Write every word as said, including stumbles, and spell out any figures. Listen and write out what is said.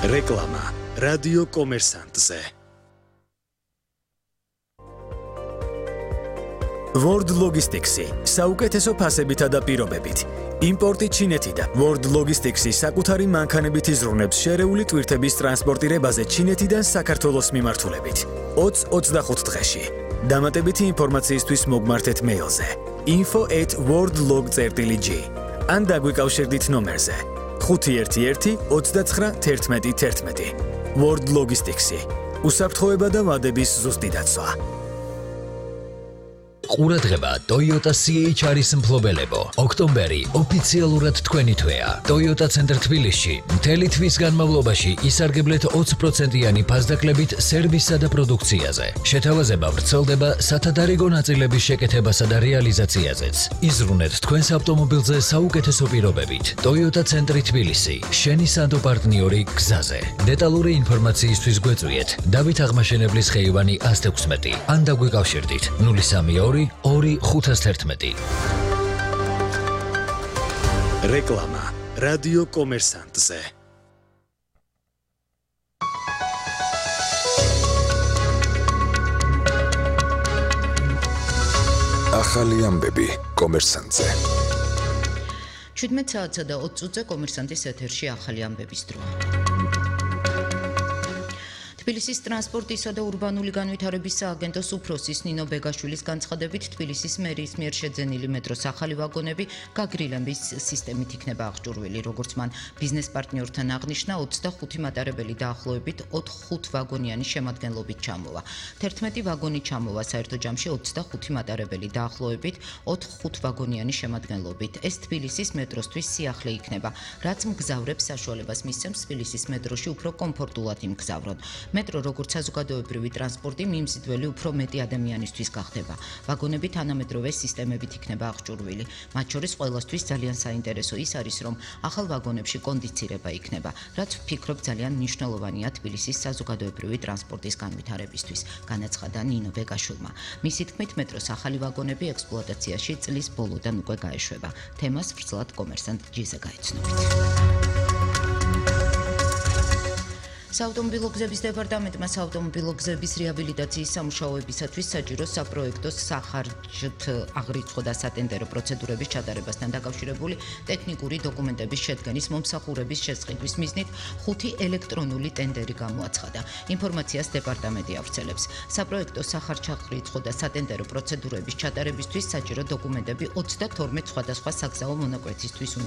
რეკლამა რადიო კომერსანტზე. World Logistics-ი საუკეთესო ფასებითა და პირობებით. იმპორტი ჩინეთიდან. World Logistics-ი საკუთარი მანქანებით იზრუნებს შერეული ტვირთების ტრანსპორტირებაზე ჩინეთიდან საქართველოს მიმართულებით. ოცი ოცდახუთ დღეში. დამატებითი ინფორმაციისთვის მოგმართეთ მეილზე info at worldlog dot g ან დაგვიკავშირდით ნომერზე ხუთი ერთი ერთი ოცდაცხრა თერთმეტი თერთმეტი. World Logistics-ი უსაფრთხოება და ვადების ზუსტი დაცვა. ყურადღება Toyota C H R-ის მფლობელებო. ოქტომბერი ოფიციალურად თქვენი თვეა. Toyota Center თბილისში მთელი თვის განმავლობაში ისარგებლეთ ოცი პროცენტიანი ფასდაკლებით სერვისსა და პროდუქციაზე. შეთავაზება ვრცელდება სათადარიგო ნაწილების შეკეთებასა და რეალიზაციაზეც. იზრუნეთ თქვენს ავტომობილზე საუკეთესო პირობებით. Toyota Center თბილისი, შენი სანდო პარტნიორი გზაზე. დეტალური ინფორმაციისთვის გვეწვიეთ დავით აღმაშენებლის ხეივანი ათს ათექვსმეტი ან დაგვიკავშირდით ნული სამი ორი ორი ხუთას თერთმეტი. რეკლამა რადიო კომერსანტზე. ახალი ამბები კომერსანტზე. შვიდმეტ საათსა და ოცი წუთზე კომერსანტის ეთერში ახალი ამბების დროა. თბილისის ტრანსპორტისა და ურბანული განვითარების სააგენტოს უფროსის ნინო ბეგაშვილის განცხადებით თბილისის მერიის მიერ შეძენილი მეტროს ახალი ვაგონები გაგრილების სისტემით იქნება აღჭურვილი. როგორც მან ბიზნეს პარტნიორთან აღნიშნა, ოცდახუთი მატარებელი დაახლოებით ოთხ ვაგონიანი შემადგენლობით ჩამოვა. თერთმეტი ვაგონი ჩამოვა საერთო ჯამში ოცდახუთი მატარებელი დაახლოებით ოთხ ვაგონიანი შემადგენლობით. ეს თბილისის მეტროსთვის სიახლე იქნება, რაც მგზავრებს საშუალებას მისცემს თბილისის მეტროში უფრო კომფორტულად იმგზავრონ. მეტრო როგორც საზოგადოებრივი ტრანსპორტი მიმზიდველი უფრო მეტი ადამიანისთვის გახდება. ვაგონები თანამედროვე სისტემებით იქნება აღჭურვილი. მათ შორის ყველასთვის ძალიან საინტერესო ის არის, რომ ახალ ვაგონებში კონდიცირება იქნება, რაც ვფიქრობ ძალიან მნიშვნელოვანია თბილისის საზოგადოებრივი ტრანსპორტის განვითარებისთვის, განაცხადა ნინო ბეგაშვილმა. მისი თქმით, მეტროს ახალი ვაგონები ექსპლუატაციაში წლის ბოლოდან უკვე გაეშვება. თემას ვრცლად კომერსანტ ჯიზე გაეცნობით. საავტომობილო გზების დეპარტამენტმა საავტომობილო გზების რეაბილიტაციის სამუშაოებისათვის საჭირო საპროექტო სახარჯთ აღრიცხვა და სატენდერო პროცედურების ჩატარებასთან დაკავშირებული ტექნიკური დოკუმენტების შედგენის მომსახურების შესყიდვის მიზნით ხუთი ელექტრონული ტენდერი გამოაცხადა. ინფორმაციას დეპარტამენტი ავრცელებს. საპროექტო სახარჯთაღრიცხვა და სატენდერო პროცედურების ჩატარებისთვის საჭირო დოკუმენტები ოცდათორმეტ სხვადასხვა საგზაო მონაკვეთისთვის